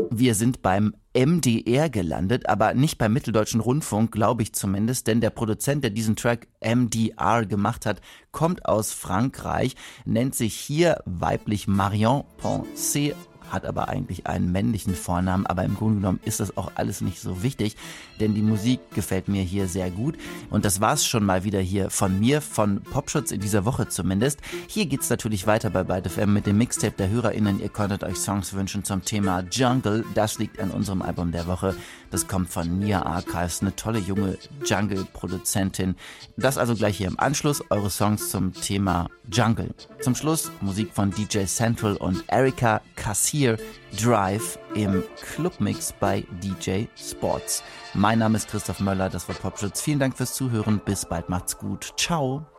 Wir sind beim MDR gelandet, aber nicht beim Mitteldeutschen Rundfunk, glaube ich zumindest, denn der Produzent, der diesen Track MDR gemacht hat, kommt aus Frankreich, nennt sich hier weiblich Marion Poncet, hat aber eigentlich einen männlichen Vornamen, aber im Grunde genommen ist das auch alles nicht so wichtig, denn die Musik gefällt mir hier sehr gut und das war's schon mal wieder hier von mir, von Popschutz in dieser Woche zumindest. Hier geht's natürlich weiter bei Byte FM mit dem Mixtape der HörerInnen. Ihr konntet euch Songs wünschen zum Thema Jungle, das liegt an unserem Album der Woche. Das kommt von Nia Archives, eine tolle junge Jungle-Produzentin. Das also gleich hier im Anschluss, eure Songs zum Thema Jungle. Zum Schluss Musik von DJ Central und Erika Kassier, Drive im Clubmix bei DJ Sports. Mein Name ist Christoph Möller, das war Popschutz. Vielen Dank fürs Zuhören, bis bald, macht's gut. Ciao.